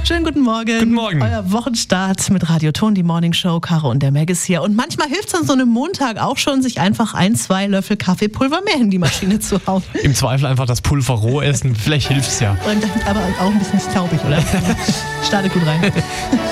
Schönen guten Morgen. Guten Morgen. Euer Wochenstart mit Radio Ton, die Morning Show. Caro und der Meg ist hier. Und manchmal hilft es an so einem Montag auch schon, sich einfach 1-2 Löffel Kaffeepulver mehr in die Maschine zu hauen. Im Zweifel einfach das Pulver roh essen, vielleicht hilft's ja. Und dann aber auch ein bisschen staubig, oder? Startet gut rein.